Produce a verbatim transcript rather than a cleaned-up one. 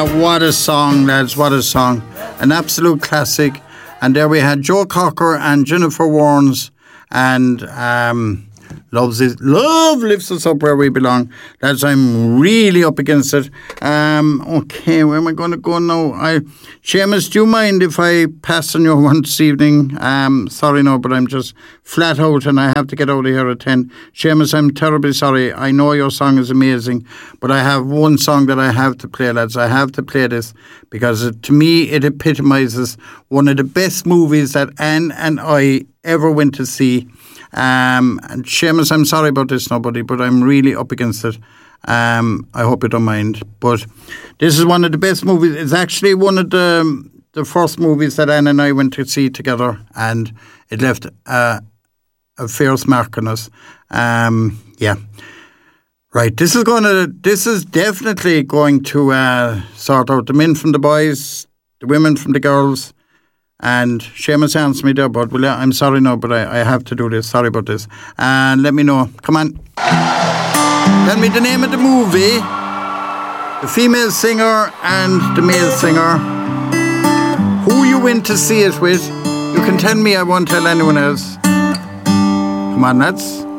What a song, lads, what a song. An absolute classic. And there we had Joe Cocker and Jennifer Warnes and um, Loves it. Love lifts us up where we belong. Lads, I'm really up against it. Um, okay, where am I going to go now? I, Seamus, do you mind if I pass on your one this evening? Um, sorry, no, but I'm just flat out and I have to get out of here at ten. Seamus, I'm terribly sorry. I know your song is amazing, but I have one song that I have to play, lads. I have to play this because it, to me it epitomises one of the best movies that Anne and I ever went to see. Um, and Seamus, I'm sorry about this, nobody, but I'm really up against it. Um, I hope you don't mind. But this is one of the best movies. It's actually one of the the first movies that Anne and I went to see together, and it left uh, a fierce mark on us. Um, yeah, right. This is going to. This is definitely going to uh, sort out the men from the boys, the women from the girls. And Seamus answered me there, but well, I'm sorry no, but I, I have to do this. Sorry about this. And let me know. Come on. Tell me the name of the movie, the female singer and the male singer, who you went to see it with. You can tell me, I won't tell anyone else. Come on, lads.